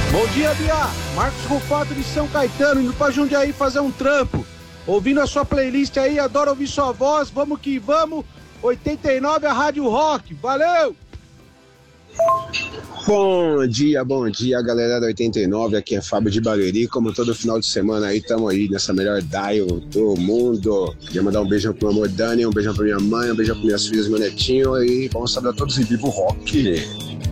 Bom dia, Bia. Marcos Rufato de São Caetano, indo pra Jundiaí fazer um trampo. Ouvindo a sua playlist aí, adoro ouvir sua voz. Vamos que vamos. 89, a Rádio Rock. Valeu! Bom dia, galera da 89. Aqui é Fábio de Barueri. Como todo final de semana aí, tamo aí nessa melhor dial do mundo. Queria mandar um beijão pro meu amor Dani, um beijão pra minha mãe, um beijão pras minhas filhas e meu netinho. E vamos saber a todos em Vivo Rock.